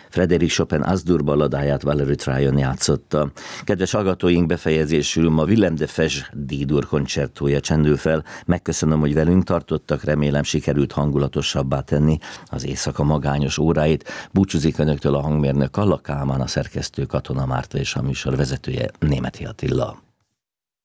Frédéric Chopin Az-dur balladáját Valery Tryon játszotta. Kedves hallgatóink, befejezésül ma Willem de Fez D-dur koncertója csendül fel. Megköszönöm, hogy velünk tartottak, remélem sikerült hangulatosabbá tenni az éjszaka magányos óráit. Búcsúzik önöktől a hangmérnök Alla Kálmán, a szerkesztő Katona Márta és a műsor vezetője Németi Attila.